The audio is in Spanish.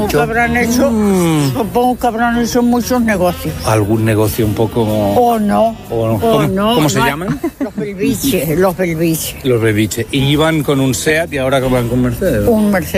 mucho. Supongo que habrán hecho muchos negocios. ¿Algún negocio un poco...? O no. ¿Cómo se llaman? Los Belviche. Los Belviche. ¿Y iban con un SEAT y ahora van con Mercedes? Un Mercedes.